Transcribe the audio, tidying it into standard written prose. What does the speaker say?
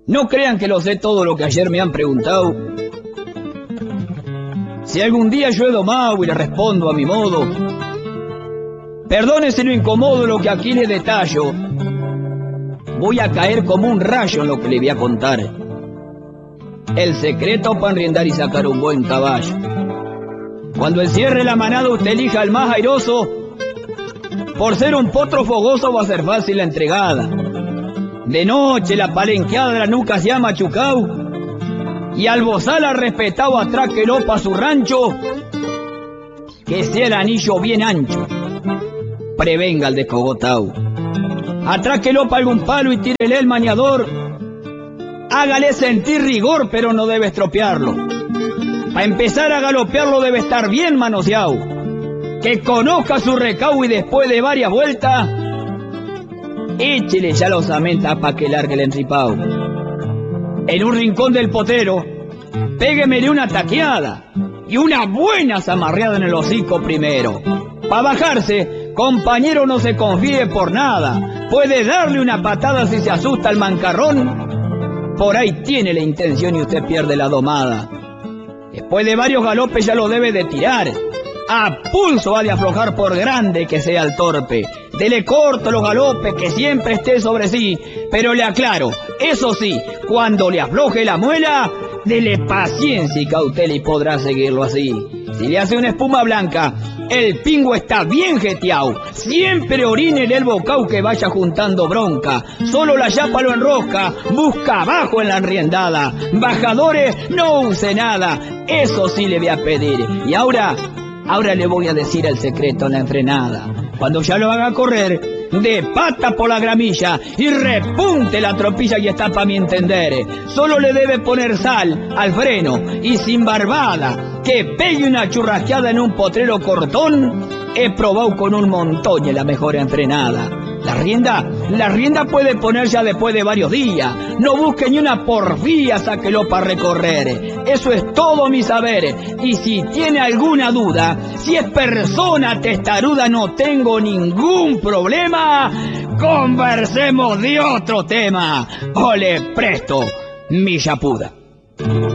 No crean que lo sé todo lo que ayer me han preguntado. Si algún día yo he domado y le respondo a mi modo, perdone si no incomodo lo que aquí le detallo. Voy a caer como un rayo en lo que le voy a contar. El secreto para enriendar y sacar un buen caballo. Cuando encierre la manada usted elija al más airoso. Por ser un potro fogoso va a ser fácil la entregada. De noche la palenqueada de la nuca se ha machucao, y al bozal ha respetado atráquelo pa' su rancho, que sea el anillo bien ancho, prevenga el descogotao. Atráquelo pa' algún palo y tírele el maniador, hágale sentir rigor pero no debe estropearlo. Pa' empezar a galopearlo debe estar bien manoseado, que conozca su recao y después de varias vueltas, échele ya la osamenta pa' que largue el enripao. En un rincón del potero, péguemele una taqueada y una buena zamarreada en el hocico primero. Pa' bajarse, compañero, no se confíe por nada. Puede darle una patada si se asusta el mancarrón. Por ahí tiene la intención y usted pierde la domada. Después de varios galopes ya lo debe de tirar. A pulso ha de aflojar por grande que sea el torpe. Dele corto los galopes, que siempre esté sobre sí. Pero le aclaro, eso sí, cuando le afloje la muela, dele paciencia y cautela y podrá seguirlo así. Si le hace una espuma blanca, el pingo está bien jeteado. Siempre orínele el bocao que vaya juntando bronca. Solo la yapa lo enrosca, busca abajo en la enriendada. Bajadores, no use nada, eso sí le voy a pedir. Y ahora le voy a decir el secreto en la enfrenada. Cuando ya lo haga correr, de pata por la gramilla y repunte la tropilla y está pa' mi entender. Solo le debe poner sal al freno y sin barbada, que pegue una churrasqueada en un potrero cortón. He probado con un montón y es la mejor enfrenada. La rienda puede poner ya después de varios días. No busque ni una porfía, sáquelo para recorrer. Eso es todo mi saber. Y si tiene alguna duda, si es persona testaruda, no tengo ningún problema. Conversemos de otro tema. Ole presto, mi chapuda.